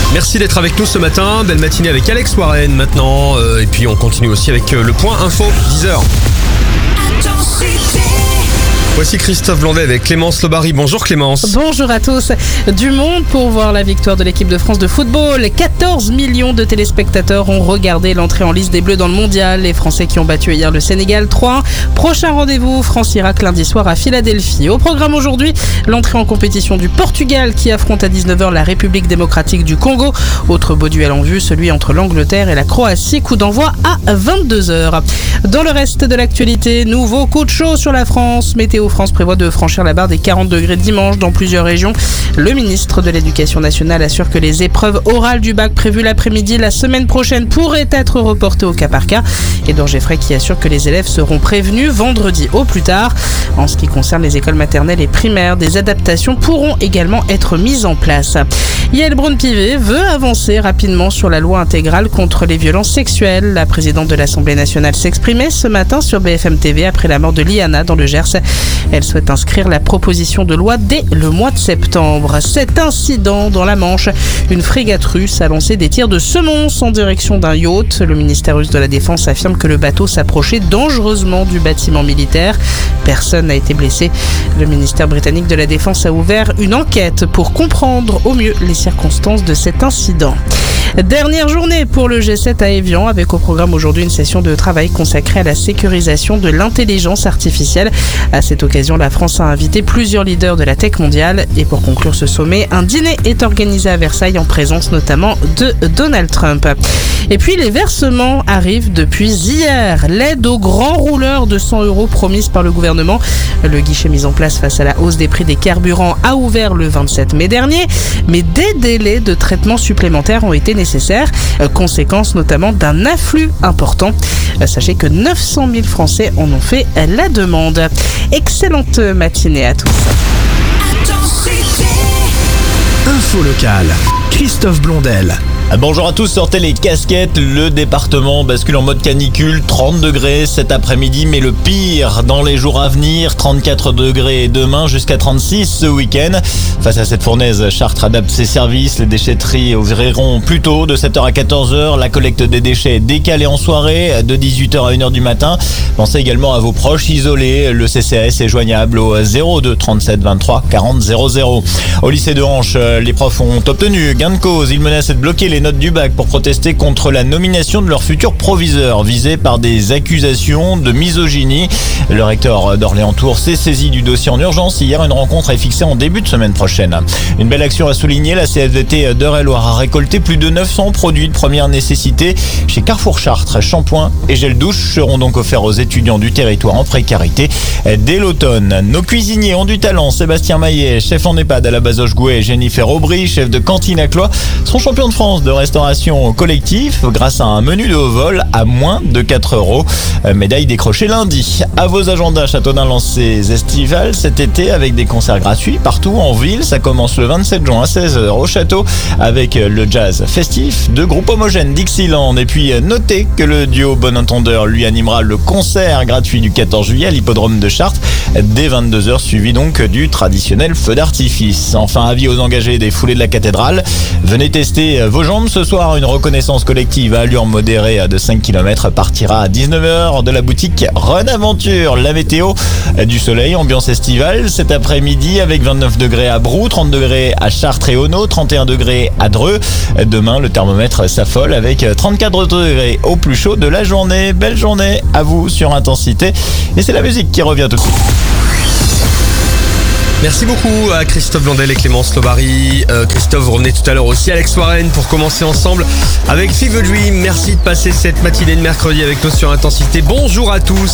Merci d'être avec nous ce matin. Belle matinée avec Alex Warren maintenant. Et puis on continue aussi avec le point info, 10h. Voici Christophe Blondet avec Clémence Lobary. Bonjour Clémence. Bonjour à tous. Du monde pour voir la victoire de l'équipe de France de football. 14 millions de téléspectateurs ont regardé l'entrée en lice des Bleus dans le mondial. Les Français qui ont battu hier le Sénégal 3-1. Prochain rendez-vous, France-Irak lundi soir à Philadelphie. Au programme aujourd'hui, l'entrée en compétition du Portugal qui affronte à 19h la République démocratique du Congo. Autre beau duel en vue, celui entre l'Angleterre et la Croatie. Coup d'envoi à 22h. Dans le reste de l'actualité, nouveau coup de chaud sur la France. Météo France prévoit de franchir la barre des 40 degrés dimanche dans plusieurs régions. Le ministre de l'Éducation nationale assure que les épreuves orales du bac prévues l'après-midi la semaine prochaine pourraient être reportées au cas par cas. Edouard Geffray qui assure que les élèves seront prévenus vendredi au plus tard. En ce qui concerne les écoles maternelles et primaires, des adaptations pourront également être mises en place. Yael Braun-Pivet veut avancer rapidement sur la loi intégrale contre les violences sexuelles. La présidente de l'Assemblée nationale s'exprimait ce matin sur BFM TV après la mort de Liana dans le Gers. Elle souhaite inscrire la proposition de loi dès le mois de septembre. Cet incident dans la Manche, une frégate russe a lancé des tirs de semonce en direction d'un yacht. Le ministère russe de la Défense affirme que le bateau s'approchait dangereusement du bâtiment militaire. Personne n'a été blessé. Le ministère britannique de la Défense a ouvert une enquête pour comprendre au mieux les circonstances de cet incident. Dernière journée pour le G7 à Évian, avec au programme aujourd'hui une session de travail consacrée à la sécurisation de l'intelligence artificielle. À cette occasion, la France a invité plusieurs leaders de la tech mondiale. Et pour conclure ce sommet, un dîner est organisé à Versailles en présence notamment de Donald Trump. Et puis les versements arrivent depuis hier. L'aide aux grands rouleurs de 100 € promise par le gouvernement. Le guichet mis en place face à la hausse des prix des carburants a ouvert le 27 mai dernier. Mais des délais de traitement supplémentaires ont été nécessaires, conséquence notamment d'un afflux important. Sachez que 900 000 Français en ont fait la demande. Excellente matinée à tous. Info locale, Christophe Blondel. Bonjour à tous, sortez les casquettes, le département bascule en mode canicule, 30 degrés cet après-midi, mais le pire dans les jours à venir, 34 degrés demain jusqu'à 36 ce week-end. Face à cette fournaise, Chartres adapte ses services, les déchetteries ouvriront plus tôt de 7h à 14h, la collecte des déchets est décalée en soirée de 18h à 1h du matin. Pensez également à vos proches isolés, le CCAS est joignable au 02 37 23 40 00. Au lycée de Hanche, les profs ont obtenu gain de cause, ils menacent de bloquer les notes du bac pour protester contre la nomination de leur futur proviseur visé par des accusations de misogynie. Le recteur d'Orléans-Tours s'est saisi du dossier en urgence. Hier, une rencontre est fixée en début de semaine prochaine. Une belle action à souligner, la CFDT d'Eure-et-Loire a récolté plus de 900 produits de première nécessité chez Carrefour Chartres. Shampoing et gel douche seront donc offerts aux étudiants du territoire en précarité dès l'automne. Nos cuisiniers ont du talent. Sébastien Maillet, chef en EHPAD à la Bazoche-Gouet, et Jennifer Aubry, chef de cantine à Cloix, sont champions de France de restauration collectif grâce à un menu de haut vol à moins de 4 €. Médaille décrochée lundi. À vos agendas, Châteaudun lance ses estivales cet été avec des concerts gratuits partout en ville. Ça commence le 27 juin à 16h au château avec le jazz festif de groupe homogène Dixieland. Et puis notez que le duo Bon Entendeur lui animera le concert gratuit du 14 juillet à l'hippodrome de Chartres dès 22h, suivi donc du traditionnel feu d'artifice. Enfin, avis aux engagés des foulées de la cathédrale. Venez tester vos jambes ce soir. Une reconnaissance collective à allure modérée de 5 km partira à 19h de la boutique Run Aventure. La météo, du soleil, ambiance estivale cet après-midi avec 29 degrés à Brou, 30 degrés à Chartres et Auneau, 31 degrés à Dreux. Demain, le thermomètre s'affole avec 34 degrés au plus chaud de la journée. Belle journée à vous sur Intensité. Et c'est la musique qui revient tout de suite. Merci beaucoup à Christophe Blondel et Clémence Lobary. Christophe, vous revenez tout à l'heure aussi. Alex Warren pour commencer ensemble avec Fever Dream. Merci de passer cette matinée de mercredi avec nous sur Intensité. Bonjour à tous.